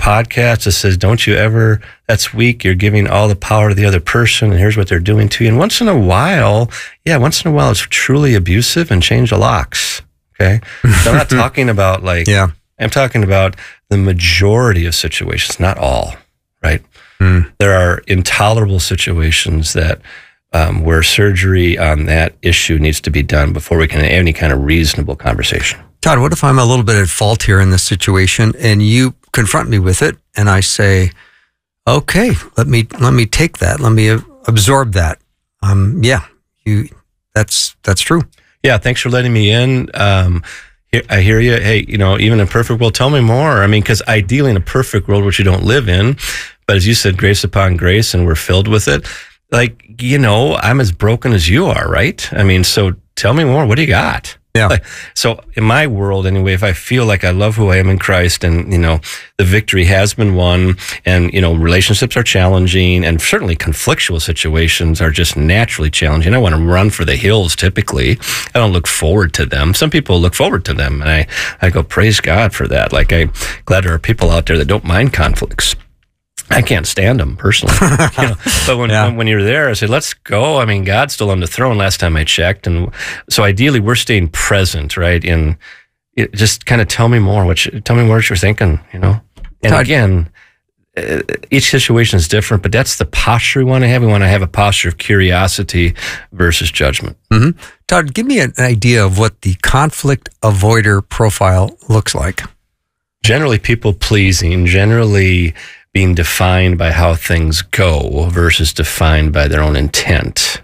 podcast that says, don't you ever, that's weak. You're giving all the power to the other person, and here's what they're doing to you. And once in a while, it's truly abusive and change the locks. Okay. So I'm not talking about I'm talking about the majority of situations, not all, right? There are intolerable situations that where surgery on that issue needs to be done before we can have any kind of reasonable conversation. Todd, what if I'm a little bit at fault here in this situation and you confront me with it and I say, okay, let me take that. Let me absorb that. That's true. Yeah. Thanks for letting me in. I hear you. Hey, even in a perfect world, tell me more. I mean, because ideally in a perfect world, which you don't live in, but as you said, grace upon grace, and we're filled with it. I'm as broken as you are, right? I mean, so tell me more. What do you got? Yeah. So in my world, anyway, if I feel like I love who I am in Christ and, the victory has been won and, relationships are challenging and certainly conflictual situations are just naturally challenging. I want to run for the hills typically. I don't look forward to them. Some people look forward to them. And I go, praise God for that. I'm glad there are people out there that don't mind conflicts. I can't stand them personally, but when you're there, I say, let's go. I mean, God's still on the throne last time I checked. And so ideally we're staying present, right? And just kind of tell me more what you're thinking, And again, each situation is different, but that's the posture we want to have. We want to have a posture of curiosity versus judgment. Mm-hmm. Todd, give me an idea of what the conflict avoider profile looks like. Generally people pleasing, generally being defined by how things go versus defined by their own intent.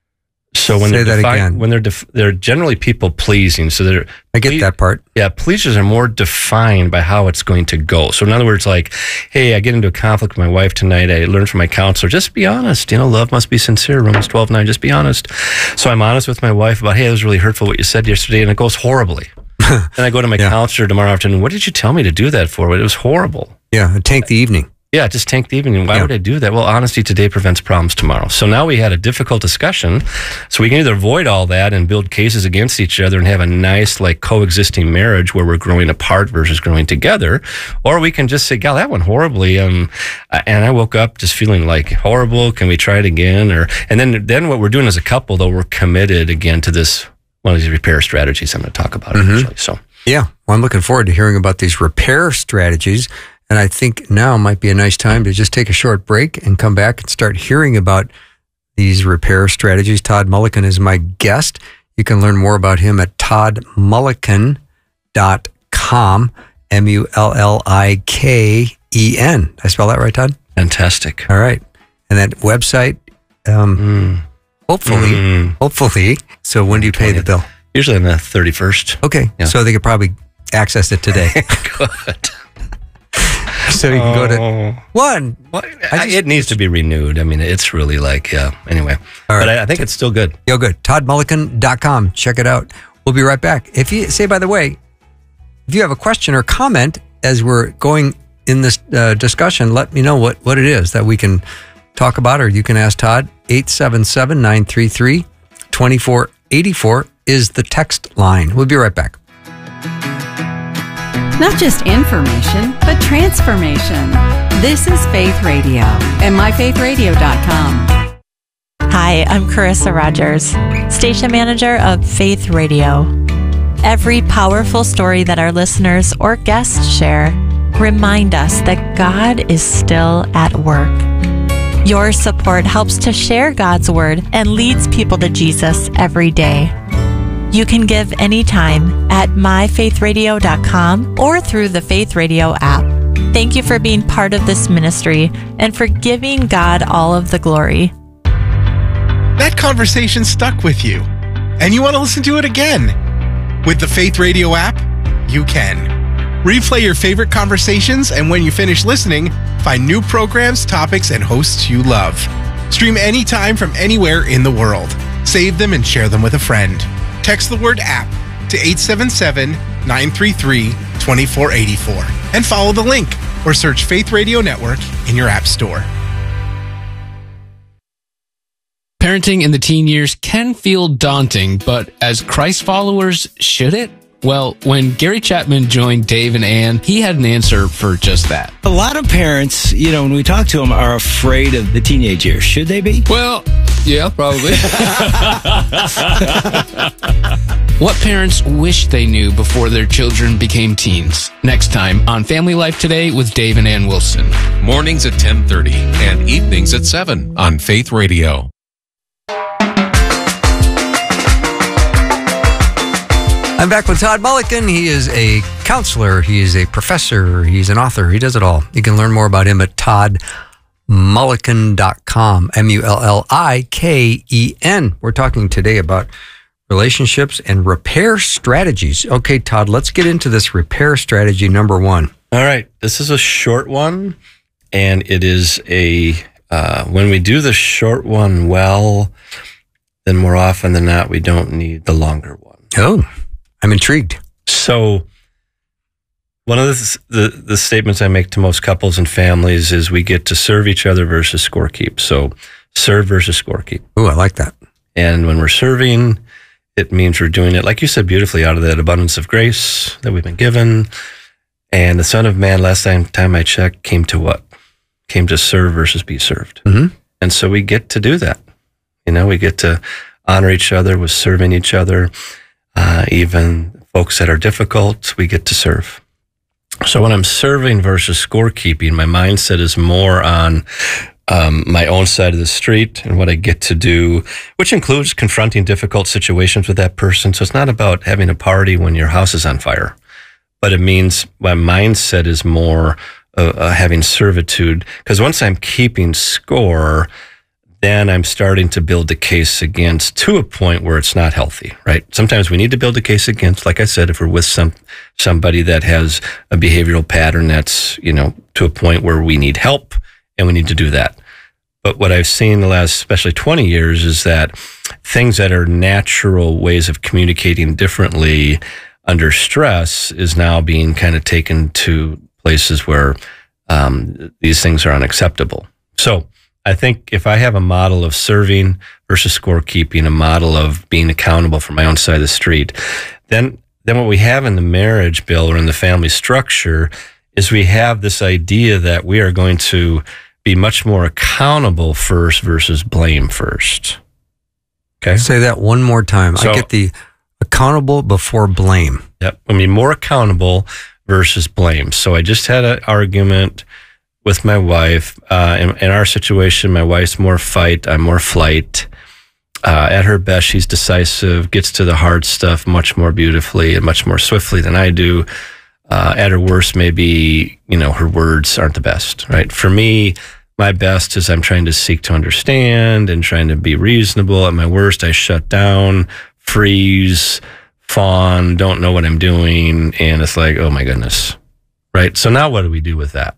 So when they're generally people pleasing, so I get that part. Yeah, pleasers are more defined by how it's going to go. So in other words, hey, I get into a conflict with my wife tonight. I learned from my counselor, just be honest. Love must be sincere. Romans 12:9, just be honest. So I'm honest with my wife about, hey, it was really hurtful what you said yesterday, and it goes horribly. Then I go to my counselor tomorrow afternoon. What did you tell me to do that for? It was horrible. Yeah, tank the evening. Yeah, just tank the evening. Why would I do that? Well, honesty today prevents problems tomorrow. So now we had a difficult discussion. So we can either avoid all that and build cases against each other and have a nice, coexisting marriage where we're growing apart versus growing together. Or we can just say, God, that went horribly. And I woke up just feeling horrible. Can we try it again? And then what we're doing as a couple, though, we're committed again to this, one of these repair strategies I'm going to talk about eventually. So, yeah, well, I'm looking forward to hearing about these repair strategies. And I think now might be a nice time to just take a short break and come back and start hearing about these repair strategies. Todd Mulliken is my guest. You can learn more about him at toddmulliken.com, MULLIKEN. Did I spell that right, Todd? Fantastic. All right. And that website, hopefully. So when do you pay the bill? Usually on the 31st. Okay. Yeah. So they could probably access it today. Good. So you can go to one. Well, it needs to be renewed. I mean, it's really anyway. All right. But I think it's still good. Good. toddmulliken.com. Check it out. We'll be right back. If you say, by the way, if you have a question or comment as we're going in this discussion, let me know what it is that we can talk about, or you can ask Todd. 877-933-2484 is the text line. We'll be right back. Not just information, but transformation. This is Faith Radio and myfaithradio.com. Hi, I'm Carissa Rogers, station manager of Faith Radio. Every powerful story that our listeners or guests share remind us that God is still at work. Your support helps to share God's word and leads people to Jesus every day. You can give anytime at myfaithradio.com or through the Faith Radio app. Thank you for being part of this ministry and for giving God all of the glory. That conversation stuck with you, and you want to listen to it again. With the Faith Radio app, you can. Replay your favorite conversations, and when you finish listening, find new programs, topics, and hosts you love. Stream anytime from anywhere in the world. Save them and share them with a friend. Text the word app to 877-933-2484 and follow the link or search Faith Radio Network in your app store. Parenting in the teen years can feel daunting, but as Christ followers, should it? Well, when Gary Chapman joined Dave and Ann, he had an answer for just that. A lot of parents, when we talk to them, are afraid of the teenage years. Should they be? Well, yeah, probably. What parents wish they knew before their children became teens. Next time on Family Life Today with Dave and Ann Wilson. Mornings at 10:30 and evenings at 7 on Faith Radio. I'm back with Todd Mulliken. He is a counselor. He is a professor. He's an author. He does it all. You can learn more about him at toddmulliken.com, Mulliken. We're talking today about relationships and repair strategies. Okay, Todd, let's get into this repair strategy number 1. All right. This is a short one, and it is when we do the short one well, then more often than not, we don't need the longer one. Oh, I'm intrigued. So one of the statements I make to most couples and families is we get to serve each other versus scorekeep. So serve versus scorekeep. Oh, I like that. And when we're serving, it means we're doing it, like you said beautifully, out of that abundance of grace that we've been given. And the Son of Man, last time I checked, came to what? Came to serve versus be served. Mm-hmm. And so we get to do that. We get to honor each other with serving each other. Even folks that are difficult, we get to serve. So when I'm serving versus scorekeeping, my mindset is more on my own side of the street and what I get to do, which includes confronting difficult situations with that person. So it's not about having a party when your house is on fire, but it means my mindset is more having servitude. Because once I'm keeping score, then I'm starting to build the case against to a point where it's not healthy, right? Sometimes we need to build a case against, like I said, if we're with somebody that has a behavioral pattern that's, to a point where we need help and we need to do that. But what I've seen the last, especially 20 years, is that things that are natural ways of communicating differently under stress is now being kind of taken to places where these things are unacceptable. So I think if I have a model of serving versus scorekeeping, a model of being accountable for my own side of the street, then what we have in the marriage, Bill, or in the family structure is we have this idea that we are going to be much more accountable first versus blame first. Okay? Say that one more time. So, I get the accountable before blame. Yep. I mean, more accountable versus blame. So I just had an argument with my wife. In our situation, my wife's more fight, I'm more flight. At her best, she's decisive, gets to the hard stuff much more beautifully and much more swiftly than I do. At her worst, maybe, her words aren't the best, right? For me, my best is I'm trying to seek to understand and trying to be reasonable. At my worst, I shut down, freeze, fawn, don't know what I'm doing. And it's like, oh my goodness, right? So now what do we do with that?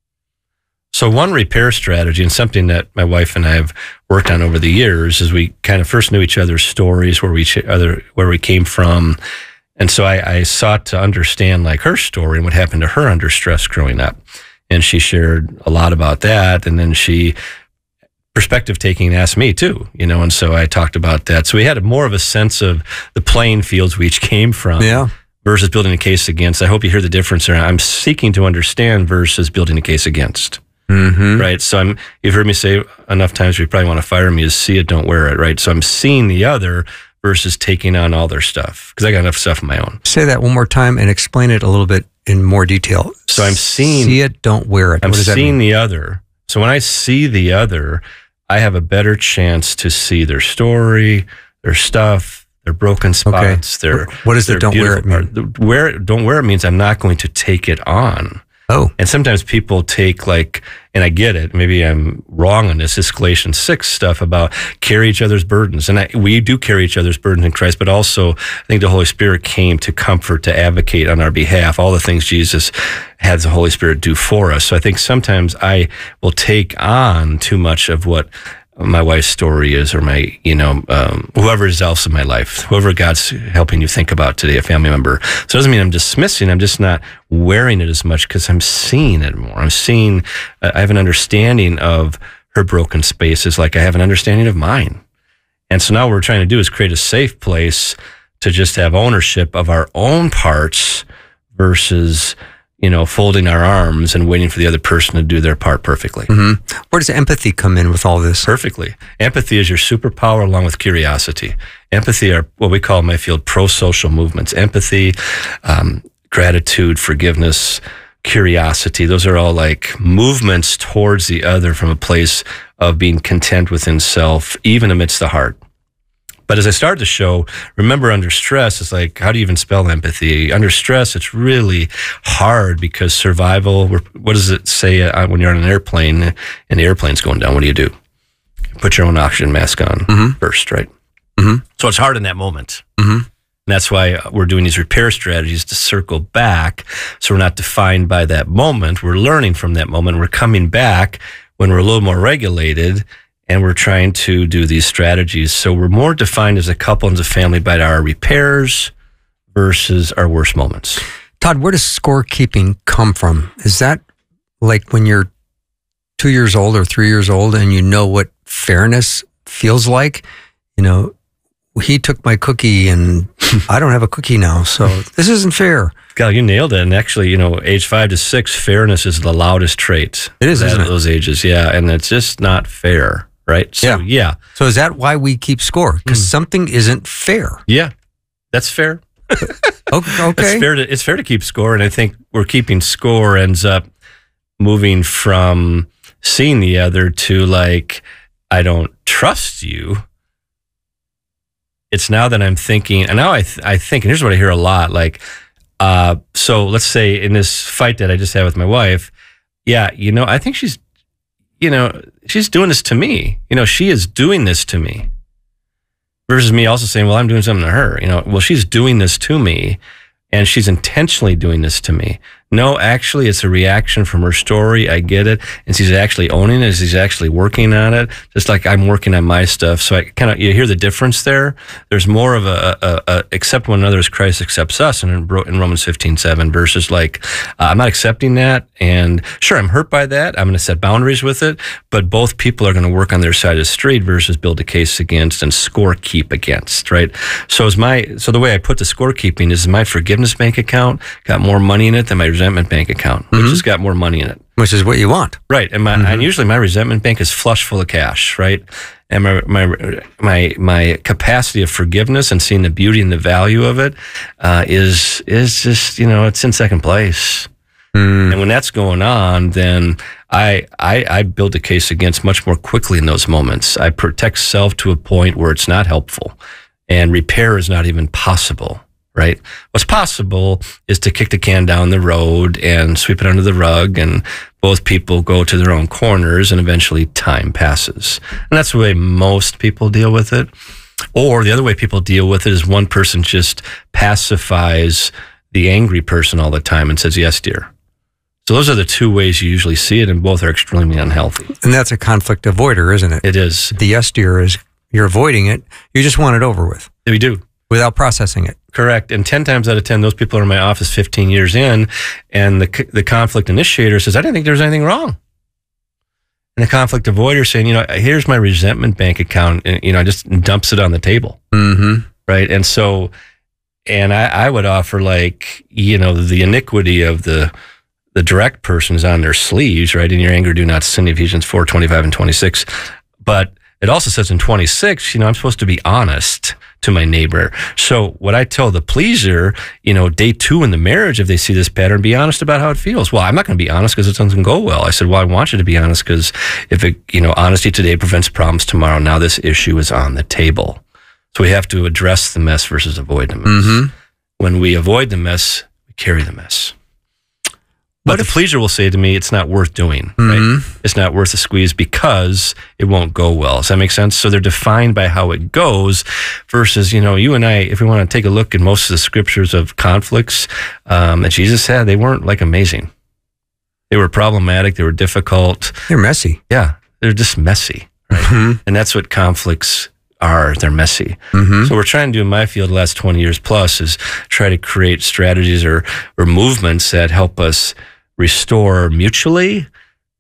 So one repair strategy, and something that my wife and I have worked on over the years, is we kind of first knew each other's stories, where we came from. And so I sought to understand like her story and what happened to her under stress growing up. And she shared a lot about that. And then she, perspective taking, asked me too, and so I talked about that. So we had more of a sense of the playing fields we each came from. Yeah. Versus building a case against. I hope you hear the difference there. I'm seeking to understand versus building a case against. Mm-hmm. Right. So you've heard me say enough times, you probably want to fire me, is see it, don't wear it. Right. So I'm seeing the other versus taking on all their stuff, because I got enough stuff of my own. Say that one more time and explain it a little bit in more detail. So I'm seeing, see it, don't wear it. I'm what does seeing that mean? the other. So when I see the other, I have a better chance to see their story, their stuff, their broken spots. Okay. What does the don't wear it mean? Don't wear it means I'm not going to take it on. Oh. And sometimes people take and I get it, maybe I'm wrong on this Galatians 6 stuff about carry each other's burdens. And we do carry each other's burdens in Christ, but also I think the Holy Spirit came to comfort, to advocate on our behalf, all the things Jesus had the Holy Spirit do for us. So I think sometimes I will take on too much of what my wife's story is, or my, whoever is else in my life, whoever God's helping you think about today, a family member. So it doesn't mean I'm dismissing, I'm just not wearing it as much because I'm seeing it more. I'm seeing, I have an understanding of her broken spaces like I have an understanding of mine. And so now what we're trying to do is create a safe place to just have ownership of our own parts versus, folding our arms and waiting for the other person to do their part perfectly. Mm-hmm. Where does empathy come in with all this? Perfectly. Empathy is your superpower along with curiosity. Empathy are what we call in my field pro-social movements. Empathy, gratitude, forgiveness, curiosity. Those are all like movements towards the other from a place of being content within self, even amidst the heart. But as I started the show, remember under stress, it's like, how do you even spell empathy? Under stress, it's really hard because survival, what does it say when you're on an airplane and the airplane's going down? What do? You put your own oxygen mask on first, right? Mm-hmm. So it's hard in that moment. Mm-hmm. And that's why we're doing these repair strategies to circle back. So we're not defined by that moment. We're learning from that moment. We're coming back when we're a little more regulated, and we're trying to do these strategies. So we're more defined as a couple and as a family by our repairs versus our worst moments. Todd, where does scorekeeping come from? Is that like when you're 2 years old or 3 years old and you know what fairness feels like? He took my cookie and I don't have a cookie now, so this isn't fair. God, you nailed it. And actually, age 5 to 6, fairness is the loudest trait. It is, isn't it? Those ages, yeah. And it's just not fair. Right? So, yeah. So is that why we keep score? Because something isn't fair. Yeah, that's fair. Okay. It's fair to keep score, and I think we're keeping score ends up moving from seeing the other to like, I don't trust you. It's now that I'm thinking, and now I think, and here's what I hear a lot, like, so let's say in this fight that I just had with my wife, I think she's doing this to me. She is doing this to me. Versus me also saying, well, I'm doing something to her. Well, she's doing this to me, and she's intentionally doing this to me. No, actually, it's a reaction from her story. I get it. And she's actually owning it. She's actually working on it, just like I'm working on my stuff. So you hear the difference there. There's more of a accept one another as Christ accepts us in Romans 15:7 versus like, I'm not accepting that. And sure, I'm hurt by that. I'm going to set boundaries with it. But both people are going to work on their side of the street versus build a case against and score keep against, right? So the way I put the scorekeeping is my forgiveness bank account got more money in it than my resentment bank account, which has got more money in it. Which is what you want. Right. And and usually my resentment bank is flush full of cash, right? And my capacity of forgiveness and seeing the beauty and the value of it is just, it's in second place. And when that's going on, then I build a case against much more quickly in those moments. I protect self to a point where it's not helpful, and repair is not even possible. Right? What's possible is to kick the can down the road and sweep it under the rug, and both people go to their own corners, and eventually time passes. And that's the way most people deal with it. Or the other way people deal with it is one person just pacifies the angry person all the time and says, yes, dear. So those are the two ways you usually see it, and both are extremely unhealthy. And that's a conflict avoider, isn't it? It is. The yes, dear is you're avoiding it. You just want it over with. We do. Without processing it. Correct. And 10 times out of 10, those people are in my office 15 years in, and the conflict initiator says, I didn't think there was anything wrong. And the conflict avoider saying, here's my resentment bank account, and, just dumps it on the table. Mm-hmm. Right. And so, and I would offer like, the iniquity of the direct person is on their sleeves, right? In your anger, do not sin, Ephesians 4:25 and 26. But it also says in 26, I'm supposed to be honest to my neighbor. So what I tell the pleaser, day 2 in the marriage, if they see this pattern, be honest about how it feels. Well, I'm not going to be honest because it doesn't go well. I said, well, I want you to be honest because if honesty today prevents problems tomorrow, now this issue is on the table. So we have to address the mess versus avoid the mess. Mm-hmm. When we avoid the mess, we carry the mess. But the pleaser will say to me, it's not worth doing, right? It's not worth the squeeze because it won't go well. Does that make sense? So they're defined by how it goes versus, you and I, if we want to take a look at most of the scriptures of conflicts that Jesus had, they weren't like amazing. They were problematic. They were difficult. They're messy. Yeah. They're just messy, right? Mm-hmm. And that's what conflicts are. They're messy. Mm-hmm. So we're trying to do in my field the last 20 years plus is try to create strategies or movements that help us restore mutually,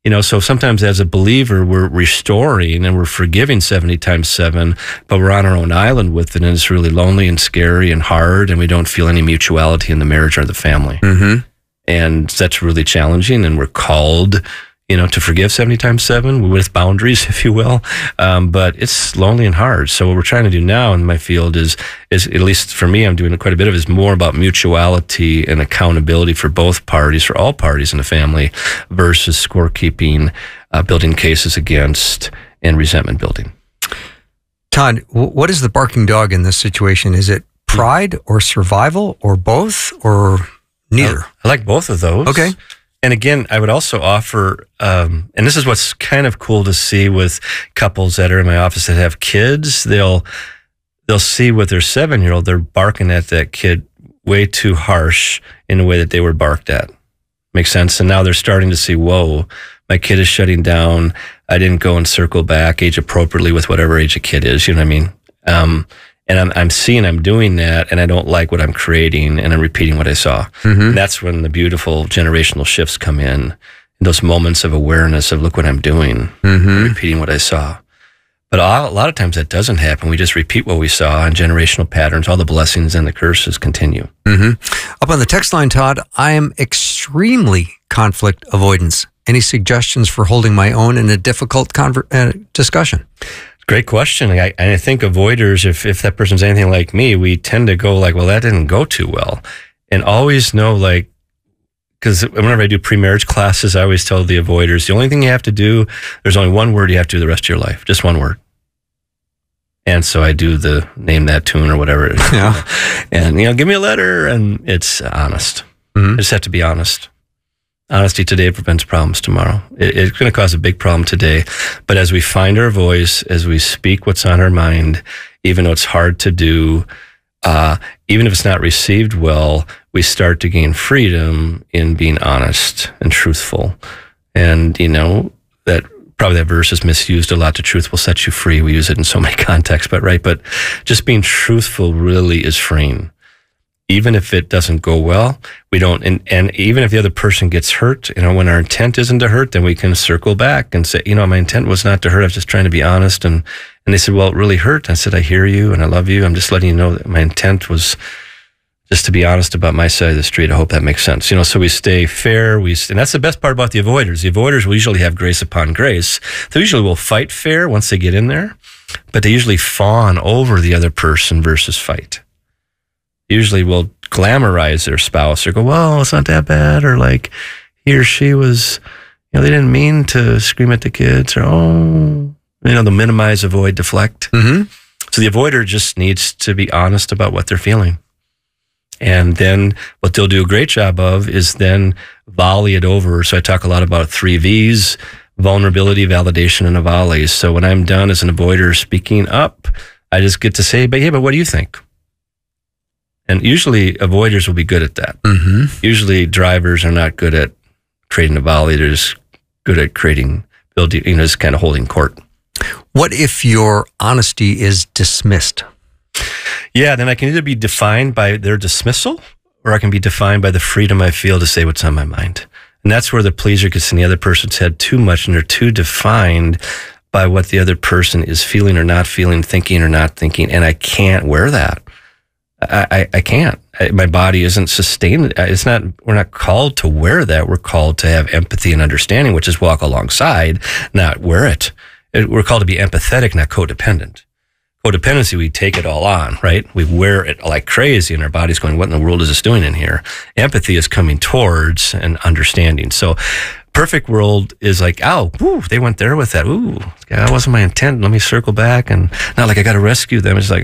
So sometimes as a believer, we're restoring and we're forgiving 70 times 7, but we're on our own island with it, and it's really lonely and scary and hard, and we don't feel any mutuality in the marriage or the family. And that's really challenging, and we're called, to forgive 70 times 7 with boundaries, if you will. But it's lonely and hard. So what we're trying to do now in my field is at least for me, I'm doing quite a bit of, is more about mutuality and accountability for both parties, for all parties in the family, versus scorekeeping, building cases against, and resentment building. Todd, what is the barking dog in this situation? Is it pride or survival or both or neither? I like both of those. Okay. And again, I would also offer, and this is what's kind of cool to see with couples that are in my office that have kids. They'll see with their 7-year-old, they're barking at that kid way too harsh in the way that they were barked at. Makes sense? And now they're starting to see, whoa, my kid is shutting down. I didn't go and circle back age appropriately with whatever age a kid is. You know what I mean? And I'm seeing I'm doing that, and I don't like what I'm creating, and I'm repeating what I saw. And that's when the beautiful generational shifts come in those moments of awareness of, look what I'm doing, repeating what I saw. But a lot of times that doesn't happen. We just repeat what we saw, and generational patterns, all the blessings and the curses continue. Up on the text line, Todd, I am extremely conflict avoidance. Any suggestions for holding my own in a difficult discussion? Great question. I think avoiders, if that person's anything like me, we tend to go like, well, that didn't go too well. And always know, like, because whenever I do pre-marriage classes, I always tell the avoiders, the only thing you have to do, there's only one word you have to do the rest of your life, just one word. And so I do the name that tune or whatever. Yeah. And, give me a letter, and it's honest. I just have to be honest. Honesty today prevents problems tomorrow. It's going to cause a big problem today. But as we find our voice, as we speak what's on our mind, even though it's hard to do, even if it's not received well, we start to gain freedom in being honest and truthful. And, that probably that verse is misused a lot. The truth will set you free. We use it in so many contexts, but just being truthful really is freeing. Even if it doesn't go well, we don't, and even if the other person gets hurt, when our intent isn't to hurt, then we can circle back and say, my intent was not to hurt. I was just trying to be honest. And they said, well, it really hurt. I said, I hear you and I love you. I'm just letting you know that my intent was just to be honest about my side of the street. I hope that makes sense. So we stay fair. And that's the best part about the avoiders. The avoiders will usually have grace upon grace. They usually will fight fair once they get in there, but they usually fawn over the other person versus fight. Usually will glamorize their spouse or go, well, it's not that bad. Or like he or she was, they didn't mean to scream at the kids, or, they'll minimize, avoid, deflect. So the avoider just needs to be honest about what they're feeling. And then what they'll do a great job of is then volley it over. So I talk a lot about 3 V's, vulnerability, validation, and a volley. So when I'm done as an avoider speaking up, I just get to say, but what do you think? And usually avoiders will be good at that. Usually drivers are not good at creating a volley. They're just good at building, just kind of holding court. What if your honesty is dismissed? Yeah, then I can either be defined by their dismissal, or I can be defined by the freedom I feel to say what's on my mind. And that's where the pleaser gets in the other person's head too much, and they're too defined by what the other person is feeling or not feeling, thinking or not thinking. And I can't wear that. I can't. My body isn't sustained. We're not called to wear that. We're called to have empathy and understanding, which is walk alongside, not wear it. We're called to be empathetic, not codependent. Codependency, we take it all on, right? We wear it like crazy, and our body's going, what in the world is this doing in here? Empathy is coming towards and understanding. So perfect world is like, they went there with that. Ooh, that wasn't my intent. Let me circle back. And not like I got to rescue them. It's like,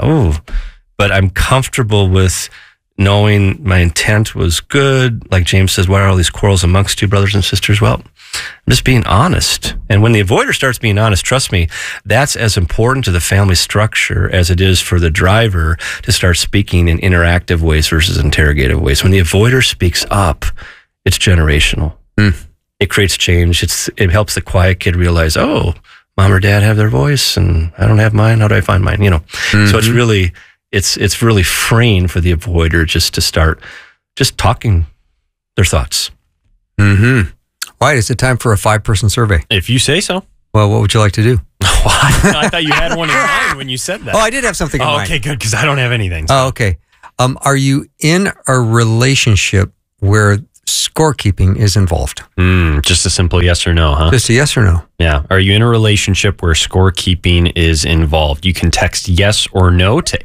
but I'm comfortable with knowing my intent was good. Like James says, why are all these quarrels amongst you, brothers and sisters? Well, I'm just being honest. And when the avoider starts being honest, trust me, that's as important to the family structure as it is for the driver to start speaking in interactive ways versus interrogative ways. When the avoider speaks up, it's generational. It creates change. It helps the quiet kid realize, mom or dad have their voice and I don't have mine. How do I find mine? So it's really... It's really freeing for the avoider just to start just talking their thoughts. Wyatt, is it time for a 5-person survey? If you say so. Well, what would you like to do? I thought you had one in mind when you said that. Oh, I did have something in mind. Okay, good, because I don't have anything. So. Oh, okay. Are you in a relationship where scorekeeping is involved? Just a simple yes or no, huh? Just a yes or no. Yeah. Are you in a relationship where scorekeeping is involved? You can text yes or no to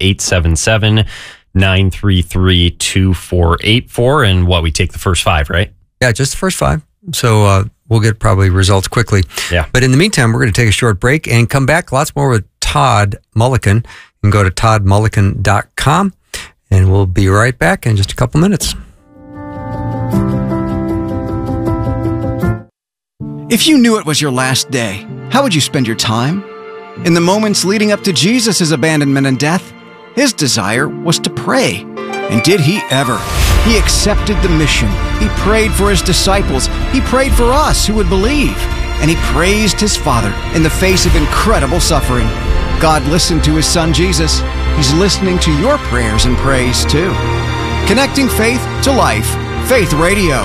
877-933-2484. And we take the first 5, right? Yeah, just the first 5. So we'll get probably results quickly. Yeah. But in the meantime, we're going to take a short break and come back. Lots more with Todd Mulliken. You can go to toddmulliken.com, and we'll be right back in just a couple minutes. If you knew it was your last day, how would you spend your time? In the moments leading up to Jesus' abandonment and death, his desire was to pray. And did he ever? He accepted the mission. He prayed for his disciples. He prayed for us who would believe. And he praised his Father in the face of incredible suffering. God listened to his Son Jesus. He's listening to your prayers and praise too. Connecting faith to life. Faith Radio.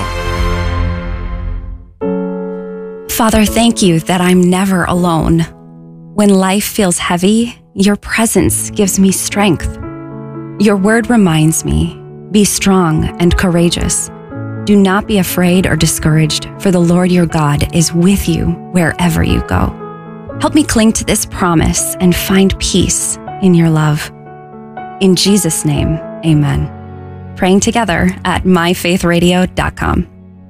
Father, thank you that I'm never alone. When life feels heavy, your presence gives me strength. Your word reminds me, be strong and courageous. Do not be afraid or discouraged, for the Lord your God is with you wherever you go. Help me cling to this promise and find peace in your love. In Jesus' name, amen. Praying together at myfaithradio.com.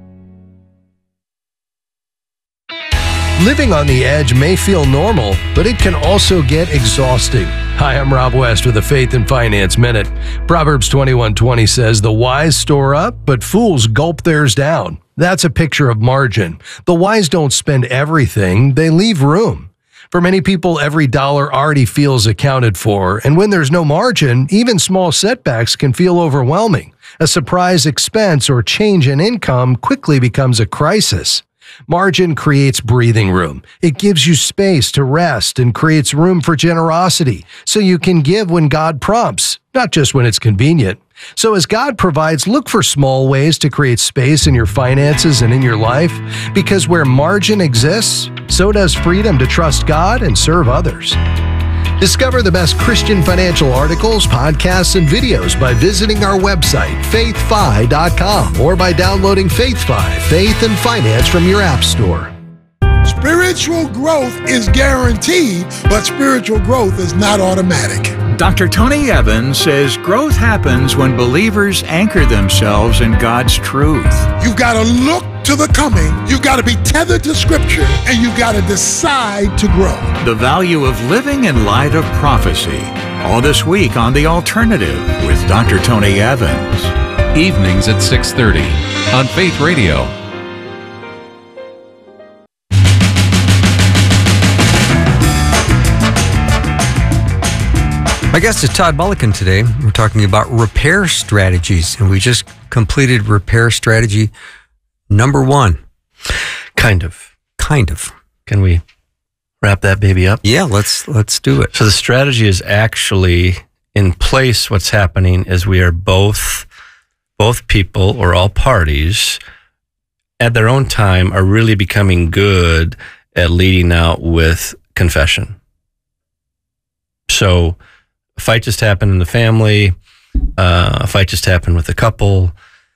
Living on the edge may feel normal, but it can also get exhausting. Hi, I'm Rob West with a Faith and Finance Minute. Proverbs 21:20 says, "The wise store up, but fools gulp theirs down." That's a picture of margin. The wise don't spend everything, they leave room. For many people, every dollar already feels accounted for, and when there's no margin, even small setbacks can feel overwhelming. A surprise expense or change in income quickly becomes a crisis. Margin creates breathing room. It gives you space to rest and creates room for generosity, so you can give when God prompts, not just when it's convenient. So as God provides, look for small ways to create space in your finances and in your life, because where margin exists, so does freedom to trust God and serve others. Discover the best Christian financial articles, podcasts, and videos by visiting our website, faithfi.com, or by downloading FaithFi, Faith and Finance from your app store. Spiritual growth is guaranteed, but spiritual growth is not automatic. Dr. Tony Evans says growth happens when believers anchor themselves in God's truth. You've got to look to the coming. You've got to be tethered to Scripture, and you've got to decide to grow. The value of living in light of prophecy. All this week on The Alternative with Dr. Tony Evans. Evenings at 6:30 on Faith Radio. My guest is Todd Mulliken today. We're talking about repair strategies, and we just completed repair strategy number 1. Kind of. Can we wrap that baby up? Yeah, let's do it. So the strategy is actually in place. What's happening is we are both people, or all parties, at their own time are really becoming good at leading out with confession. So a fight just happened in the family. A fight just happened with a couple.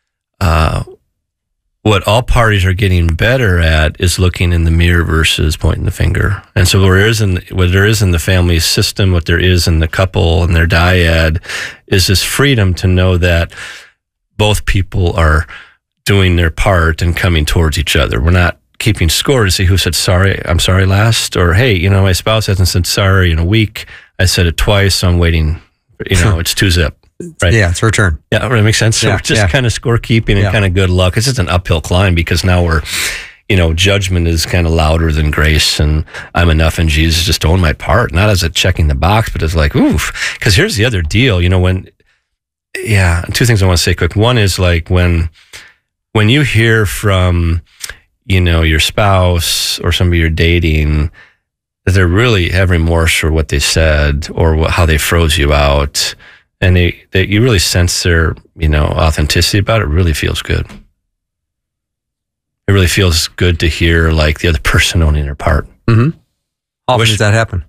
What all parties are getting better at is looking in the mirror versus pointing the finger. And so what there is in the family system, what there is in the couple and their dyad, is this freedom to know that both people are doing their part and coming towards each other. We're not keeping score to see who said sorry, I'm sorry last, or hey, my spouse hasn't said sorry in a week. I said it twice, so I'm waiting. It's 2-zip. Right. Yeah, it's her turn. Yeah, that makes sense. So we're just kind of scorekeeping and kind of good luck. It's just an uphill climb because now we're, judgment is kind of louder than grace, and I'm enough in Jesus, just doing my part, not as a checking the box, but as like, oof. Because here's the other deal, two things I want to say quick. One is like when you hear from, your spouse or somebody you're dating, that they really have remorse for what they said or how they froze you out, and that you really sense their, authenticity about it, really feels good. it really feels good to hear like the other person owning their part. Mm-hmm. How often does that happen?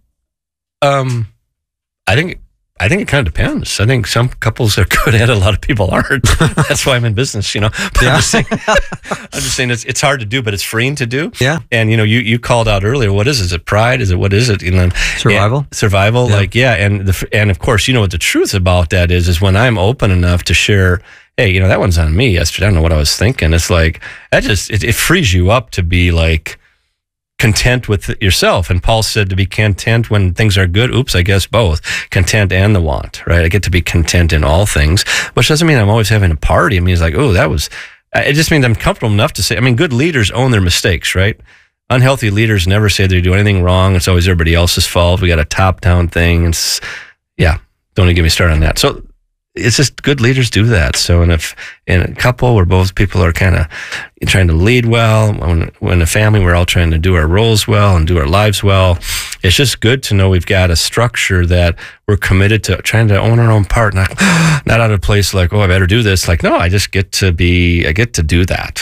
I think it kind of depends. I think some couples are good at it. A lot of people aren't. That's why I'm in business, But I'm just saying it's hard to do, but it's freeing to do. Yeah. And, you called out earlier, what is it? Is it pride? What is it? Survival. Survival. Yeah. And of course, what the truth about that is when I'm open enough to share, hey, that one's on me yesterday. I don't know what I was thinking. It's like, it frees you up to be like, content with yourself. And Paul said to be content when things are good. Oops, I guess both. Content and the want, right? I get to be content in all things, which doesn't mean I'm always having a party. It means like, it just means I'm comfortable enough to say, good leaders own their mistakes, right? Unhealthy leaders never say they do anything wrong. It's always everybody else's fault. We got a top-down thing. Don't even get me started on that. So it's just good leaders do that. So if in a couple where both people are kind of trying to lead well, when a family, we're all trying to do our roles well and do our lives well. It's just good to know we've got a structure that we're committed to trying to own our own part, not out of a place like, I better do this. Like, no, I get to do that.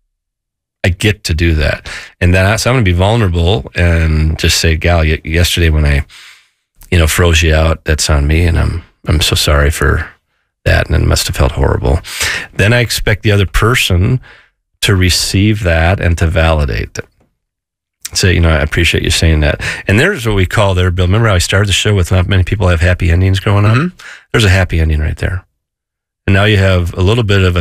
I get to do that. And then so I'm going to be vulnerable and just say, gal, yesterday when I, froze you out, that's on me. And I'm so sorry for that, and it must have felt horrible. Then I expect the other person to receive that and to validate it. Say, I appreciate you saying that. And there's what we call there, Bill. Remember how I started the show with not many people have happy endings growing up? Mm-hmm. There's a happy ending right there. And now you have a little bit of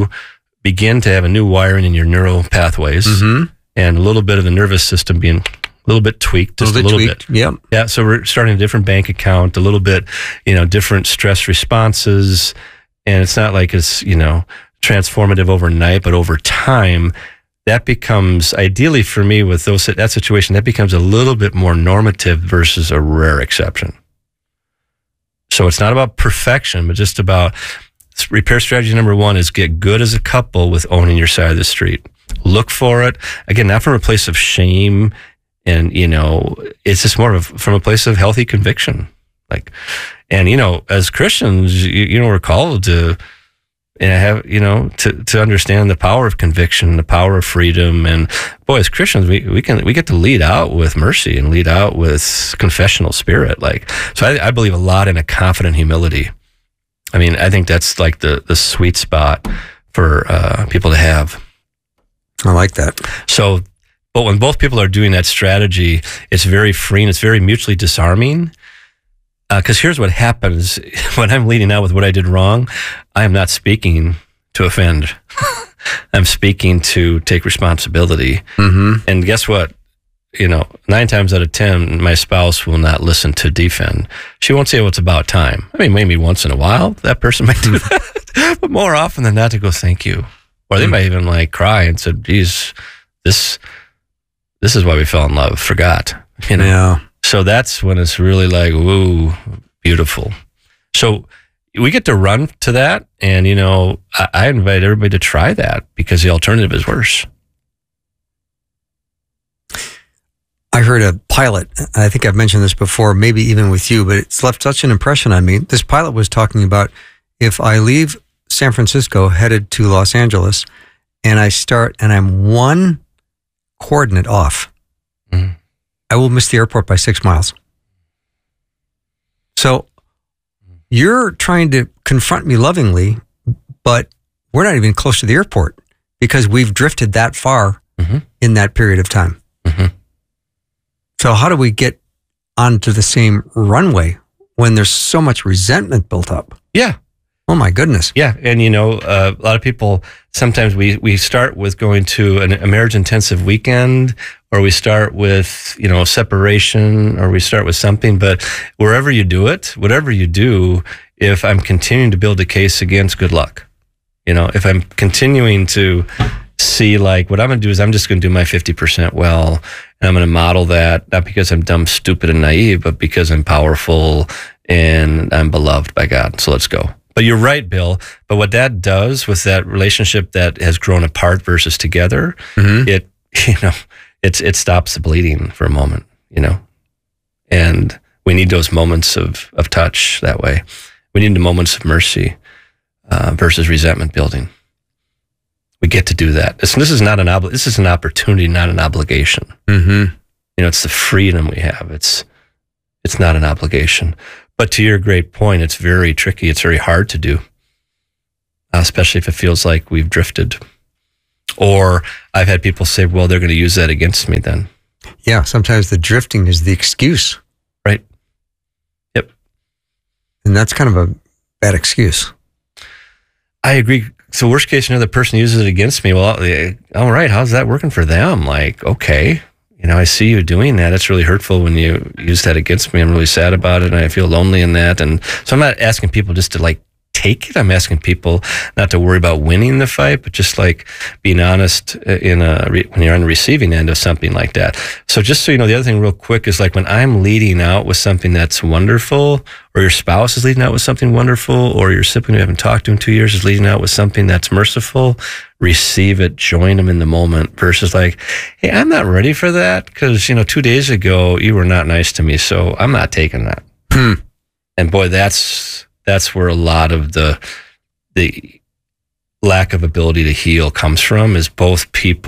begin to have a new wiring in your neural pathways, mm-hmm. and a little bit of the nervous system being a little bit tweaked, just a little bit. Yep. Yeah. So we're starting a different bank account, a little bit, different stress responses. And it's not like it's, transformative overnight, but over time, that becomes, ideally for me with that situation, that becomes a little bit more normative versus a rare exception. So it's not about perfection, but just about repair strategy number one is get good as a couple with owning your side of the street. Look for it. Again, not from a place of shame. And, it's just more from a place of healthy conviction. As Christians, we're called to have, to understand the power of conviction, the power of freedom. And boy, as Christians, we get to lead out with mercy and lead out with confessional spirit. So I believe a lot in a confident humility. I think that's like the sweet spot for people to have. I like that. So, but when both people are doing that strategy, it's very freeing. It's very mutually disarming. Because here's what happens when I'm leading out with what I did wrong. I am not speaking to offend. I'm speaking to take responsibility. Mm-hmm. And guess what? 9 times out of 10, my spouse will not listen to defend. She won't say, it's about time. Maybe once in a while, that person might do that. But more often than not, to go, thank you. Or they might even cry and say, geez, this is why we fell in love. Forgot. Yeah. So that's when it's really woo, beautiful. So we get to run to that. And, I invite everybody to try that because the alternative is worse. I heard a pilot, I think I've mentioned this before, maybe even with you, but it's left such an impression on me. This pilot was talking about if I leave San Francisco headed to Los Angeles and I start and I'm one coordinate off, mm-hmm. I will miss the airport by 6 miles. So you're trying to confront me lovingly, but we're not even close to the airport because we've drifted that far mm-hmm. in that period of time. Mm-hmm. So how do we get onto the same runway when there's so much resentment built up? Yeah. Oh my goodness. Yeah. And a lot of people, sometimes we start with going to a marriage intensive weekend, or we start with, separation, or we start with something, but wherever you do it, whatever you do, if I'm continuing to build a case against, good luck. If I'm continuing to see what I'm going to do is I'm just going to do my 50% well, and I'm going to model that, not because I'm dumb, stupid, and naive, but because I'm powerful and I'm beloved by God. So let's go. But you're right, Bill. But what that does with that relationship that has grown apart versus together, mm-hmm. it stops the bleeding for a moment, and we need those moments of touch that way. We need the moments of mercy versus resentment building. We get to do that. This is not this is an opportunity, not an obligation. Mm-hmm. It's the freedom we have. It's not an obligation. But to your great point, it's very tricky. It's very hard to do, especially if it feels like we've drifted. Or I've had people say, well, they're going to use that against me then. Yeah, sometimes the drifting is the excuse. Right. Yep. And that's kind of a bad excuse. I agree. So worst case, the person uses it against me. Well, all right, how's that working for them? Like, okay, I see you doing that. It's really hurtful when you use that against me. I'm really sad about it, and I feel lonely in that. And so I'm not asking people just to take it. I'm asking people not to worry about winning the fight, but just being honest when you're on the receiving end of something like that. So just so you know, the other thing real quick is when I'm leading out with something that's wonderful, or your spouse is leading out with something wonderful, or your sibling you haven't talked to in 2 years is leading out with something that's merciful, receive it, join them in the moment versus hey, I'm not ready for that because, 2 days ago you were not nice to me, so I'm not taking that. And boy, that's where a lot of the lack of ability to heal comes from, is can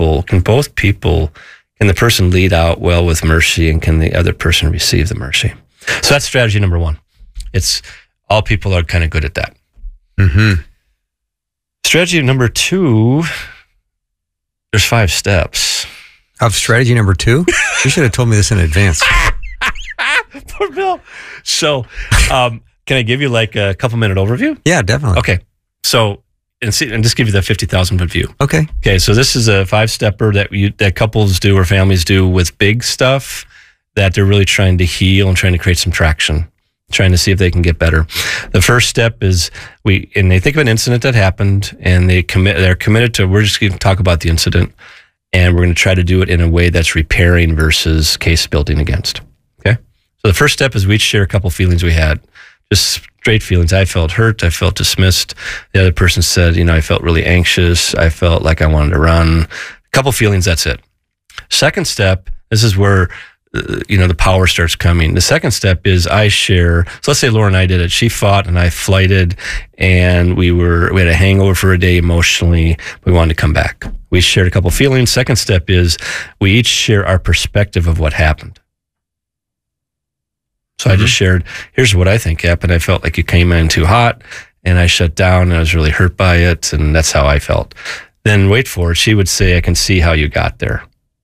the person lead out well with mercy, and can the other person receive the mercy? So that's strategy number one. It's all people are kind of good at that. Mm-hmm. Strategy number two, there's 5 steps. Of strategy number 2? You should have told me this in advance. Poor Bill. So, can I give you a couple minute overview? Yeah, definitely. Okay. So, and just give you the 50,000 foot view. Okay. Okay. So this is a 5-stepper that couples do or families do with big stuff that they're really trying to heal and trying to create some traction, trying to see if they can get better. The first step is they think of an incident that happened, and they're committed to, we're just going to talk about the incident, and we're going to try to do it in a way that's repairing versus case building against. Okay. So the first step is we each share a couple feelings we had. Just straight feelings. I felt hurt. I felt dismissed. The other person said, I felt really anxious. I felt like I wanted to run. A couple feelings, that's it. Second step, this is where, the power starts coming. The second step is I share. So let's say Laura and I did it. She fought and I flighted, and we had a hangover for a day emotionally. We wanted to come back. We shared a couple feelings. Second step is we each share our perspective of what happened. So I just shared, here's what I think happened. I felt like you came in too hot, and I shut down, and I was really hurt by it, and that's how I felt. Then wait for it. She would say, I can see how you got there.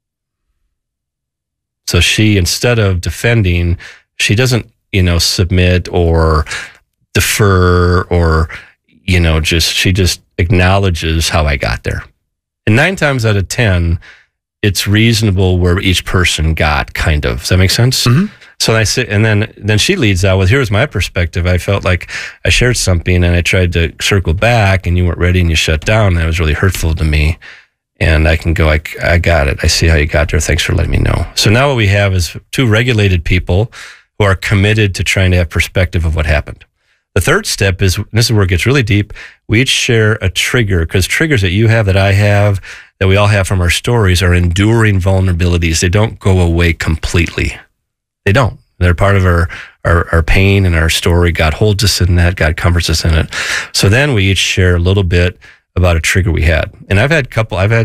So she, instead of defending, she doesn't, submit or defer or, she just acknowledges how I got there. And 9 times out of 10, it's reasonable where each person got, kind of. Does that make sense? Mm-hmm. So I sit, and then she leads out with, here's my perspective. I felt like I shared something, and I tried to circle back, and you weren't ready, and you shut down, and that was really hurtful to me. And I can go, I got it. I see how you got there. Thanks for letting me know. So now what we have is 2 regulated people who are committed to trying to have perspective of what happened. The third step is, and this is where it gets really deep, we each share a trigger, because triggers that you have, that I have, that we all have from our stories are enduring vulnerabilities. They don't go away completely. They don't. They're part of our pain and our story. God holds us in that. God comforts us in it. So then we each share a little bit about a trigger we had. And I've had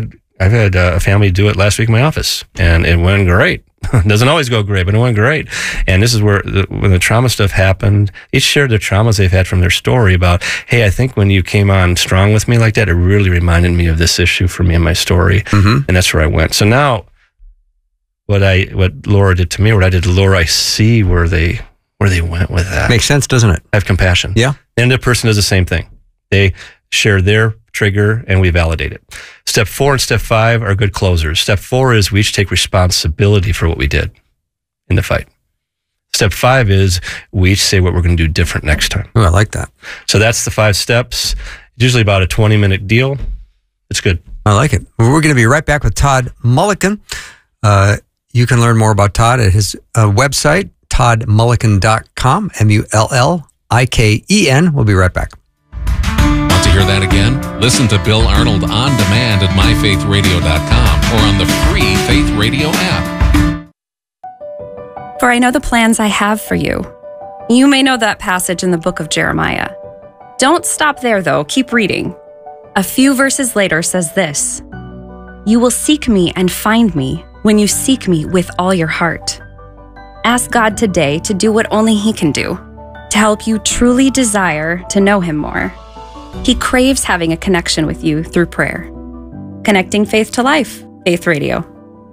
a family do it last week in my office, and it went great. It doesn't always go great, but it went great. And this is where when the trauma stuff happened, each shared the traumas they've had from their story about, hey, I think when you came on strong with me like that, it really reminded me of this issue for me in my story. Mm-hmm. And that's where I went. So now what Laura did to me, what I did to Laura, I see where they went with that. Makes sense, doesn't it? I have compassion. Yeah. And the person does the same thing. They share their trigger, and we validate it. Step 4 and step 5 are good closers. Step 4 is we each take responsibility for what we did in the fight. Step 5 is we each say what we're going to do different next time. Oh, I like that. So that's the 5 steps. It's usually about a 20-minute deal. It's good. I like it. Well, we're going to be right back with Todd Mulliken. You can learn more about Todd at his website, toddmulliken.com, MULLIKEN. We'll be right back. Want to hear that again? Listen to Bill Arnold on demand at myfaithradio.com or on the free Faith Radio app. For I know the plans I have for you. You may know that passage in the book of Jeremiah. Don't stop there, though. Keep reading. A few verses later says this: "You will seek me and find me when you seek me with all your heart." Ask God today to do what only He can do, to help you truly desire to know Him more. He craves having a connection with you through prayer. Connecting faith to life, Faith Radio.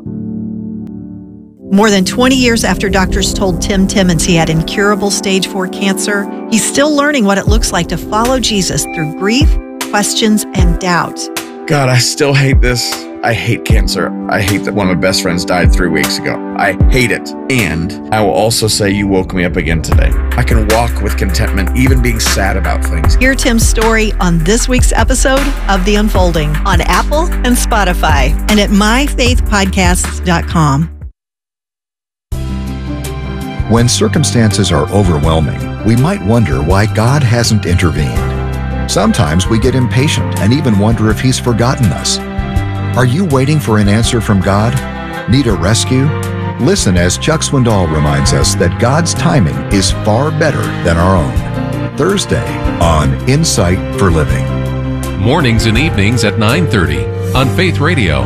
More than 20 years after doctors told Tim Timmons he had incurable stage 4 cancer, he's still learning what it looks like to follow Jesus through grief, questions, and doubt. God, I still hate this. I hate cancer. I hate that one of my best friends died 3 weeks ago. I hate it. And I will also say you woke me up again today. I can walk with contentment, even being sad about things. Hear Tim's story on this week's episode of The Unfolding on Apple and Spotify and at myfaithpodcasts.com. When circumstances are overwhelming, we might wonder why God hasn't intervened. Sometimes we get impatient and even wonder if He's forgotten us. Are you waiting for an answer from God? Need a rescue? Listen as Chuck Swindoll reminds us that God's timing is far better than our own. Thursday on Insight for Living. Mornings and evenings at 9:30 on Faith Radio.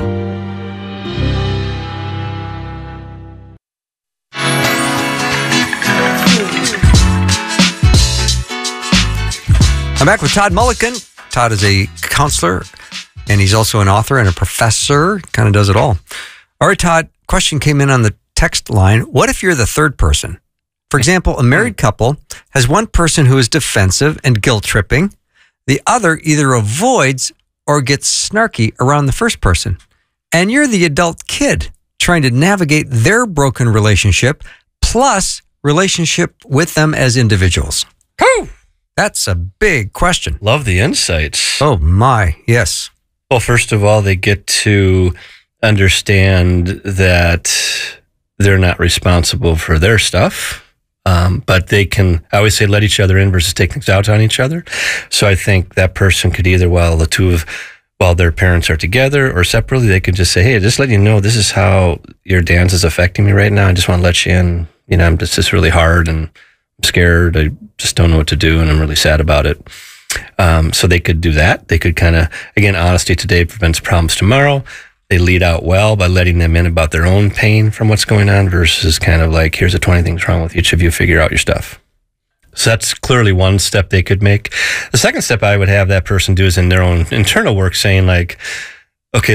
I'm back with Todd Mulliken. Todd is a counselor, and he's also an author and a professor. Kind of does it all. All right, Todd, question came in on the text line. What if you're the third person? For example, a married couple has one person who is defensive and guilt-tripping. The other either avoids or gets snarky around the first person. And you're the adult kid trying to navigate their broken relationship plus relationship with them as individuals. Whew! That's a big question. Love the insights. Oh, my. Yes. Well, first of all, they get to understand that they're not responsible for their stuff, but they can, I always say, let each other in versus take things out on each other. So I think that person could either, while their parents are together or separately, they could just say, hey, just let you know, this is how your dance is affecting me right now. I just want to let you in. You know, it's just really hard and I'm scared. I just don't know what to do, and I'm really sad about it. So they could do that. They could kind of, again, honesty today prevents problems tomorrow. They lead out well by letting them in about their own pain from what's going on versus kind of like, here's the 20 things wrong with each of you, figure out your stuff. So that's clearly one step they could make. The second step I would have that person do is in their own internal work, saying like, okay,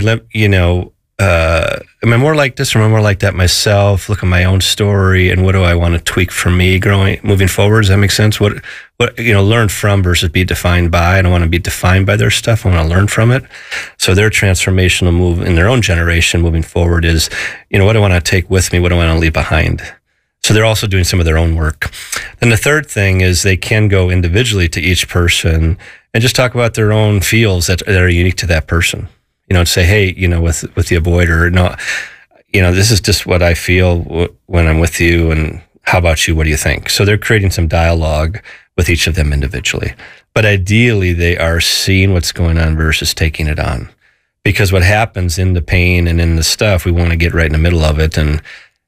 am I more like this or am I more like that myself? Look at my own story and what do I want to tweak for me moving forward? Does that make sense? What learn from versus be defined by. I don't want to be defined by their stuff. I want to learn from it. So their transformational move in their own generation moving forward is, what do I want to take with me? What do I want to leave behind? So they're also doing some of their own work. Then the third thing is they can go individually to each person and just talk about their own feels that are unique to that person. And say, hey, with the avoider, this is just what I feel when I'm with you. And how about you? What do you think? So they're creating some dialogue with each of them individually. But ideally, they are seeing what's going on versus taking it on. Because what happens in the pain and in the stuff, we want to get right in the middle of it. And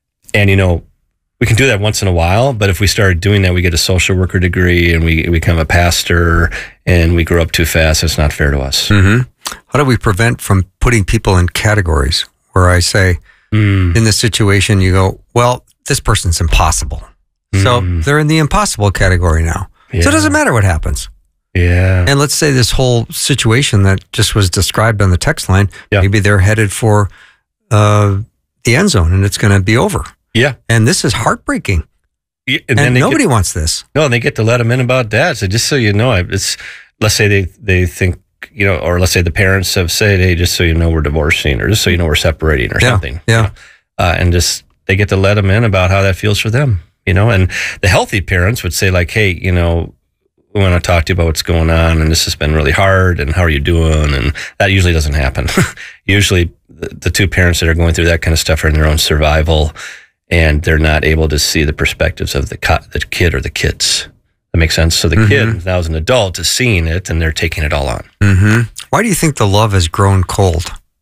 we can do that once in a while, but if we start doing that, we get a social worker degree and we become a pastor and we grow up too fast. It's not fair to us. Mm-hmm. How do we prevent from putting people in categories where I say, in this situation, you go, well, this person's impossible. So they're in the impossible category now. Yeah. So it doesn't matter what happens. Yeah. And let's say this whole situation that just was described on the text line, maybe they're headed for the end zone and it's going to be over. Yeah. And this is heartbreaking. Yeah, and nobody wants this. No, they get to let them in about that. So just so you know, let's say they think, or let's say the parents have said, hey, just so you know, we're divorcing, or just so you know, we're separating or something. Yeah. And just, they get to let them in about how that feels for them, and the healthy parents would say like, hey, we want to talk to you about what's going on. And this has been really hard. And how are you doing? And that usually doesn't happen. Usually the two parents that are going through that kind of stuff are in their own survival and they're not able to see the perspectives of the kid or the kids. That makes sense. So the kid now as an adult is seeing it and they're taking it all on. Mm-hmm. Why do you think the love has grown cold?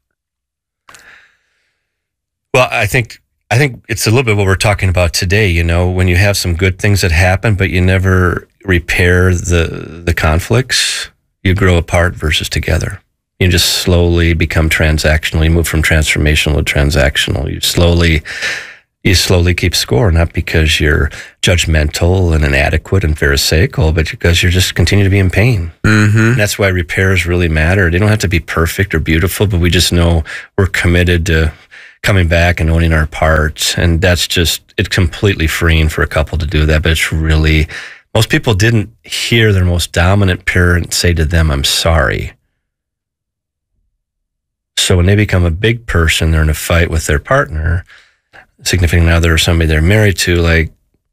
Well, I think it's a little bit what we're talking about today. When you have some good things that happen, but you never repair the conflicts, you grow apart versus together. You just slowly become transactional. You move from transformational to transactional. You slowly keep score, not because you're judgmental and inadequate and pharisaical, but because you're just continue to be in pain. And that's why repairs really matter. They don't have to be perfect or beautiful, but we just know we're committed to coming back and owning our part. And that's just, it's completely freeing for a couple to do that. But it's really, most people didn't hear their most dominant parent say to them, I'm sorry. So when they become a big person, they're in a fight with their partner, significant other, or somebody they're married to, like,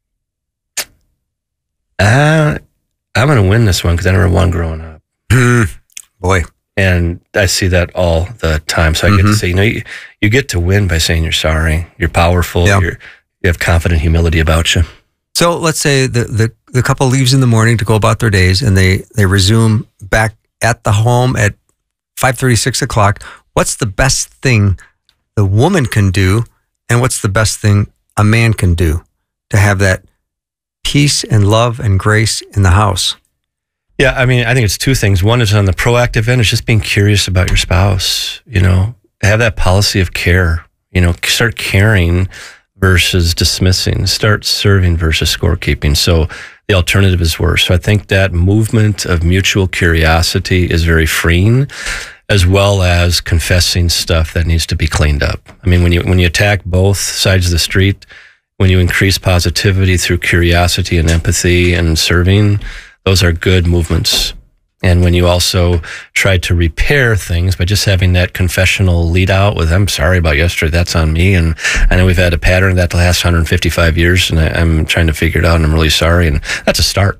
I'm going to win this one because I never won growing up. Boy. And I see that all the time. So I get to say, you get to win by saying you're sorry. You're powerful. Yeah. You have confident humility about you. So let's say the couple leaves in the morning to go about their days, and they resume back at the home at 5:30, 6 o'clock. What's the best thing the woman can do, and what's the best thing a man can do to have that peace and love and grace in the house? Yeah, I mean, I think it's two things. One is on the proactive end, it's just being curious about your spouse, have that policy of care, start caring versus dismissing, start serving versus scorekeeping. So the alternative is worse. So I think that movement of mutual curiosity is very freeing, as well as confessing stuff that needs to be cleaned up. I mean, when you attack both sides of the street, when you increase positivity through curiosity and empathy and serving, those are good movements. And when you also try to repair things by just having that confessional lead out with, I'm sorry about yesterday, that's on me. And I know we've had a pattern of that the last 155 years, and I'm trying to figure it out, and I'm really sorry. And that's a start.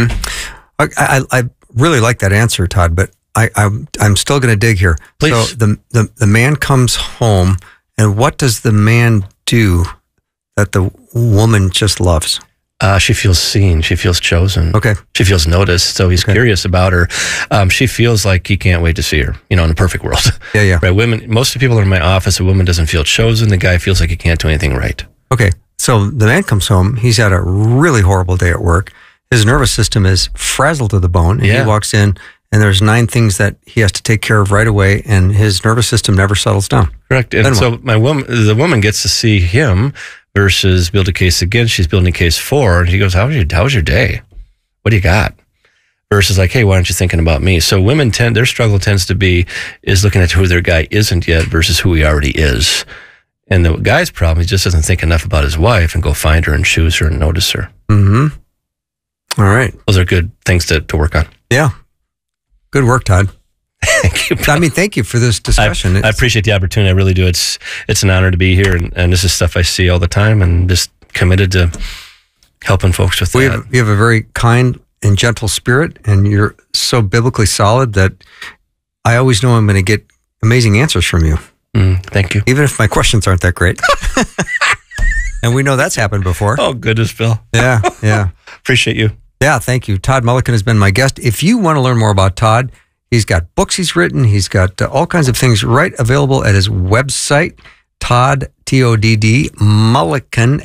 I really like that answer, Todd, but I'm still going to dig here. Please. So the man comes home, and what does the man do that the woman just loves? She feels seen. She feels chosen. Okay. She feels noticed. So he's curious about her. She feels like he can't wait to see her, in a perfect world. Yeah. Right. Most of the people in my office, a woman doesn't feel chosen. The guy feels like he can't do anything right. Okay. So the man comes home. He's had a really horrible day at work. His nervous system is frazzled to the bone. And he walks in, and there's 9 things that he has to take care of right away, and his nervous system never settles down. Correct. And so the woman gets to see him versus build a case against. She's building a case for, and he goes, how was your day? What do you got? Versus like, hey, why aren't you thinking about me? So women their struggle tends to be is looking at who their guy isn't yet versus who he already is. And the guy's problem, he just doesn't think enough about his wife and go find her and choose her and notice her. All right. Those are good things to work on. Yeah. Good work, Todd. Thank you. Thank you for this discussion. I appreciate the opportunity. I really do. It's an honor to be here, and this is stuff I see all the time, and just committed to helping folks with that. You have a very kind and gentle spirit, and you're so biblically solid that I always know I'm going to get amazing answers from you. Thank you. Even if my questions aren't that great. And we know that's happened before. Oh, goodness, Bill. Yeah. Appreciate you. Yeah, thank you. Todd Mulliken has been my guest. If you want to learn more about Todd, he's got books he's written. He's got all kinds of things available at his website, Todd, Todd, Mulliken,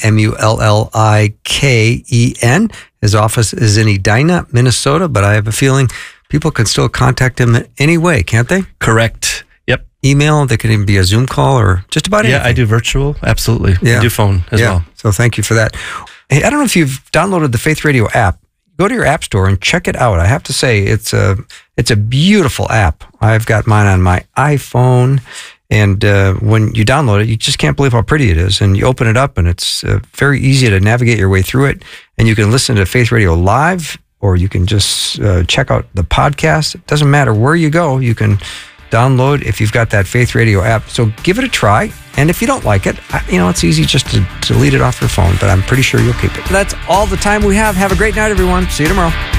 Mulliken. His office is in Edina, Minnesota, but I have a feeling people can still contact him anyway, can't they? Correct. Yep. Email, they can even be a Zoom call or just about anything. Yeah, I do virtual. Absolutely. Yeah. I do phone as well. So thank you for that. Hey, I don't know if you've downloaded the Faith Radio app. Go to your app store and check it out. I have to say, it's a beautiful app. I've got mine on my iPhone, and when you download it, you just can't believe how pretty it is. And you open it up, and it's very easy to navigate your way through it. And you can listen to Faith Radio live, or you can just check out the podcast. It doesn't matter where you go. You can download if you've got that Faith Radio app. So give it a try. And if you don't like it, it's easy just to delete it off your phone, but I'm pretty sure you'll keep it. That's all the time we have. Have a great night, everyone. See you tomorrow.